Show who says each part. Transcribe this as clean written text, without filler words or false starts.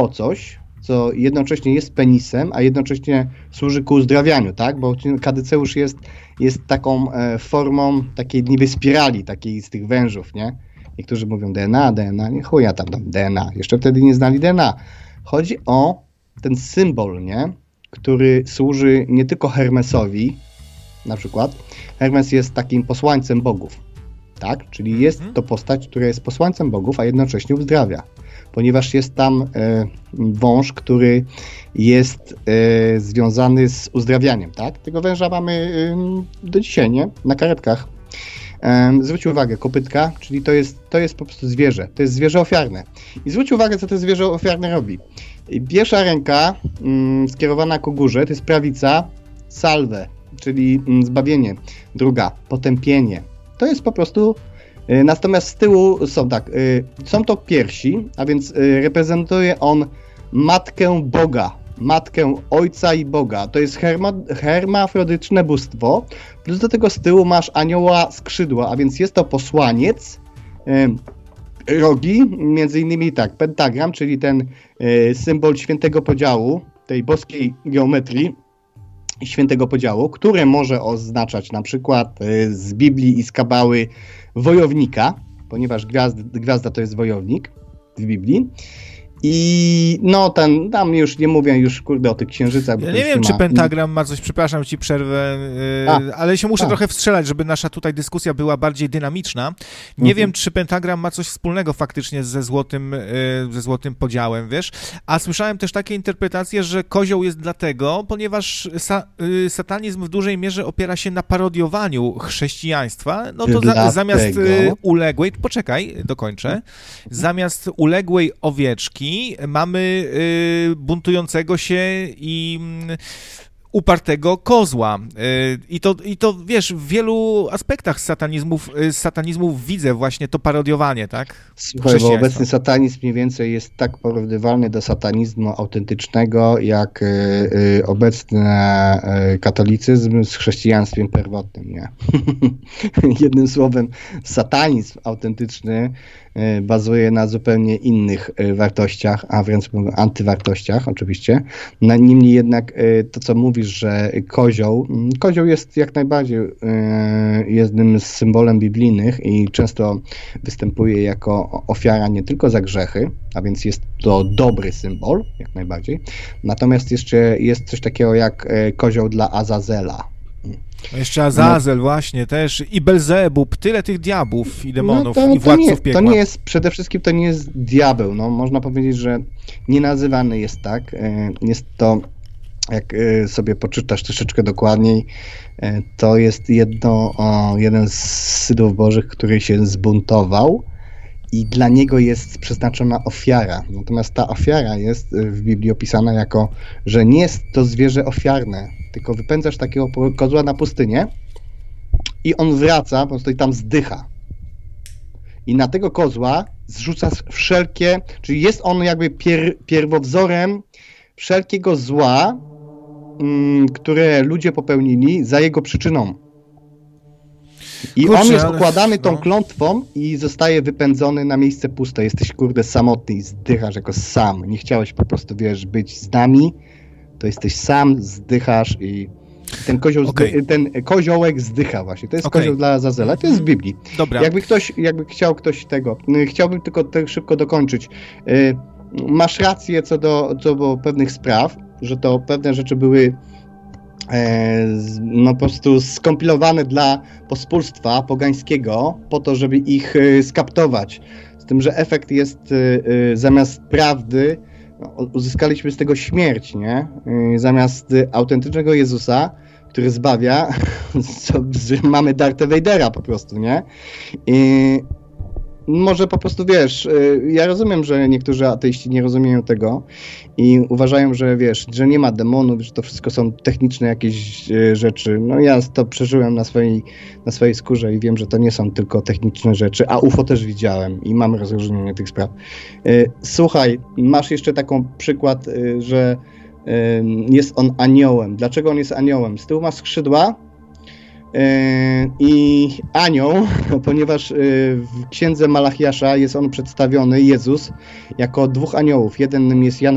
Speaker 1: miało coś, co jednocześnie jest penisem, a jednocześnie służy ku uzdrawianiu, tak? Bo kadyceusz jest taką formą takiej niby spirali, takiej z tych wężów, nie? Niektórzy mówią DNA, nie chuja tam DNA. Jeszcze wtedy nie znali DNA. Chodzi o ten symbol, nie? Który służy nie tylko Hermesowi, na przykład. Hermes jest takim posłańcem bogów, tak? Czyli jest to postać, która jest posłańcem bogów, a jednocześnie uzdrawia. Ponieważ jest tam wąż, który jest związany z uzdrawianiem, tak? Tego węża mamy do dzisiaj, nie? Na karetkach. Zwróć uwagę, kopytka, czyli to jest po prostu zwierzę. To jest zwierzę ofiarne. I zwróć uwagę, co to zwierzę ofiarne robi. Pierwsza ręka skierowana ku górze to jest prawica, salve, czyli zbawienie. Druga, potępienie. To jest po prostu... Natomiast z tyłu są to piersi, a więc reprezentuje on matkę Boga, matkę Ojca i Boga. To jest hermafrodyczne bóstwo, plus do tego z tyłu masz anioła skrzydła, a więc jest to posłaniec, rogi, między innymi tak, pentagram, czyli ten symbol świętego podziału, tej boskiej geometrii, świętego podziału, które może oznaczać na przykład z Biblii i z Kabały wojownika, ponieważ gwiazda to jest wojownik w Biblii. I no tam już nie mówię o tych księżycach.
Speaker 2: Ja nie wiem, czy pentagram ma coś, przepraszam, ci przerwę, ale się muszę trochę wstrzelać, żeby nasza tutaj dyskusja była bardziej dynamiczna. Nie wiem, czy pentagram ma coś wspólnego faktycznie ze złotym podziałem, wiesz? A słyszałem też takie interpretacje, że kozioł jest dlatego, ponieważ satanizm w dużej mierze opiera się na parodiowaniu chrześcijaństwa, no to zamiast uległej, poczekaj, dokończę, zamiast uległej owieczki mamy buntującego się i upartego kozła. I to wiesz, w wielu aspektach satanizmów widzę właśnie to parodiowanie, tak?
Speaker 1: Słuchaj, bo obecny satanizm mniej więcej jest tak porównywalny do satanizmu autentycznego, jak obecny katolicyzm z chrześcijaństwem pierwotnym, nie? Jednym słowem, satanizm autentyczny bazuje na zupełnie innych wartościach, a wręcz antywartościach oczywiście. Niemniej jednak to, co mówisz, że kozioł jest jak najbardziej jednym z symbolem biblijnych i często występuje jako ofiara nie tylko za grzechy, a więc jest to dobry symbol, jak najbardziej. Natomiast jeszcze jest coś takiego jak kozioł dla Azazela.
Speaker 2: Jeszcze Azazel właśnie też i Belzebub, tyle tych diabłów i demonów i władców piekła.
Speaker 1: To nie jest, przede wszystkim to nie jest diabeł, no można powiedzieć, że nie nazywany jest tak, jest to, jak sobie poczytasz troszeczkę dokładniej, to jest jeden z synów bożych, który się zbuntował i dla niego jest przeznaczona ofiara. Natomiast ta ofiara jest w Biblii opisana jako, że nie jest to zwierzę ofiarne, tylko wypędzasz takiego kozła na pustynię i on wraca, po prostu i tam zdycha. I na tego kozła zrzucasz wszelkie, czyli jest on jakby pierwowzorem wszelkiego zła, które ludzie popełnili za jego przyczyną. I on jest okładany tą klątwą i zostaje wypędzony na miejsce puste. Jesteś, samotny i zdychasz jako sam. Nie chciałeś po prostu, być z nami, to jesteś sam, zdychasz i ten koziołek zdycha właśnie. To jest kozioł dla Azazela. To jest w Biblii.
Speaker 2: Dobra.
Speaker 1: Jakby chciał ktoś tego... Chciałbym tylko szybko dokończyć. Masz rację co do pewnych spraw, że to pewne rzeczy były po prostu skompilowane dla pospólstwa pogańskiego po to, żeby ich skaptować. Z tym, że efekt jest zamiast prawdy uzyskaliśmy z tego śmierć, nie? Zamiast autentycznego Jezusa, który zbawia, mamy Dartha Vadera po prostu, nie? I może po prostu, ja rozumiem, że niektórzy ateiści nie rozumieją tego i uważają, że że nie ma demonów, że to wszystko są techniczne jakieś rzeczy. No ja to przeżyłem na swojej skórze i wiem, że to nie są tylko techniczne rzeczy, a UFO też widziałem i mam rozróżnienie tych spraw. Słuchaj, masz jeszcze taką przykład, że jest on aniołem. Dlaczego on jest aniołem? Z tyłu ma skrzydła, i anioł, ponieważ w księdze Malachiasza jest on przedstawiony, Jezus, jako dwóch aniołów. Jeden jest Jan